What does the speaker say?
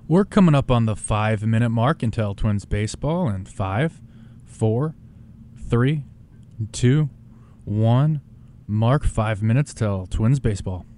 We're coming up on the 5-minute mark until Twins baseball in 5, 4, 3, 2, 1. Mark, 5 minutes till Twins baseball.